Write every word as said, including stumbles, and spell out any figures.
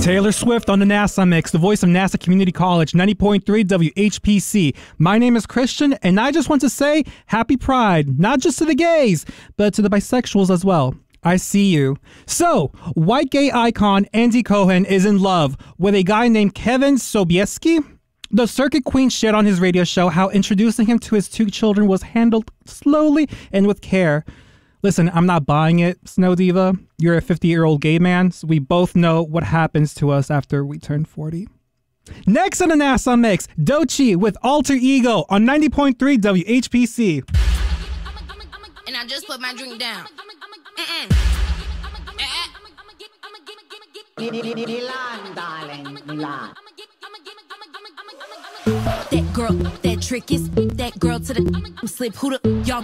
Taylor Swift on the NASA Mix, the voice of NASA Community College, ninety point three W H P C. My name is Christian, and I just want to say happy Pride, not just to the gays, but to the bisexuals as well. I see you. So, white gay icon Andy Cohen is in love with a guy named Kevin Sobieski. The Circuit Queen shared on his radio show how introducing him to his two children was handled slowly and with care. Listen, I'm not buying it, Snow Diva. You're a fifty-year-old gay man, so we both know what happens to us after we turn forty. Next on the NASA Mix, Doechii with Alter Ego on ninety point three W H P C. And I just put my drink down. Milan, darling, Milan. That girl, that trick is that girl to the slip. Who the y'all